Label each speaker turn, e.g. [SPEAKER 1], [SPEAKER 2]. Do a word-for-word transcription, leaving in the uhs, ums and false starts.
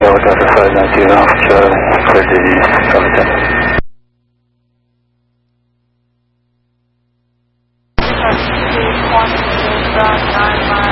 [SPEAKER 1] Delta five nine two Alpha Charlie, clear to seven ten.
[SPEAKER 2] Quantity nine